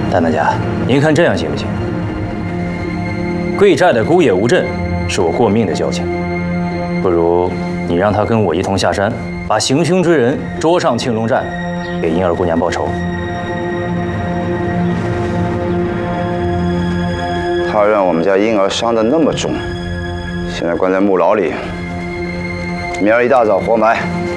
大当家，您看这样行不行？贵寨的姑爷吴震是我过命的交情，不如你让他跟我一同下山，把行凶之人捉上青龙寨，给婴儿姑娘报仇。 他让我们家婴儿伤得那么重，现在关在木牢里，明儿一大早活埋。